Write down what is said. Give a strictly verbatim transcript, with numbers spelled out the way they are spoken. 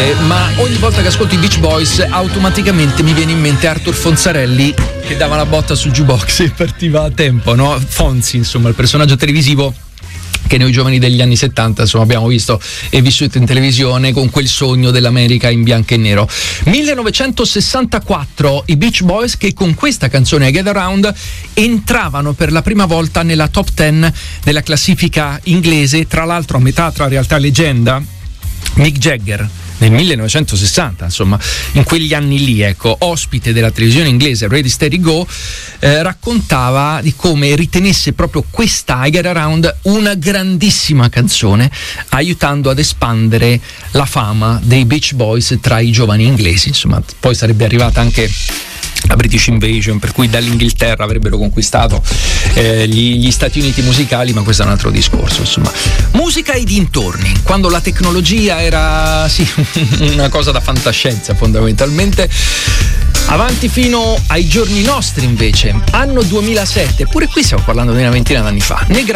niente, ma ogni volta che ascolto i Beach Boys automaticamente mi viene in mente Arthur Fonzarelli che dava la botta sul jukebox e partiva a tempo, no? Fonzi, insomma, il personaggio televisivo che noi giovani degli anni settanta insomma abbiamo visto e vissuto in televisione con quel sogno dell'America in bianco e nero. millenovecentosessantaquattro, i Beach Boys che con questa canzone Get Around entravano per la prima volta nella top dieci della classifica inglese, tra l'altro a metà tra realtà e leggenda. Mick Jagger nel millenovecentosessanta, insomma, in quegli anni lì, ecco, ospite della televisione inglese Ready Steady Go, eh, raccontava di come ritenesse proprio questa I Get Around una grandissima canzone, aiutando ad espandere la fama dei Beach Boys tra i giovani inglesi. Insomma, poi sarebbe arrivata anche la British Invasion, per cui dall'Inghilterra avrebbero conquistato eh, gli, gli Stati Uniti musicali, ma questo è un altro discorso. Insomma, musica e dintorni, quando la tecnologia era sì una cosa da fantascienza fondamentalmente. Avanti fino ai giorni nostri invece, anno duemilasette, pure qui stiamo parlando di una ventina d'anni fa.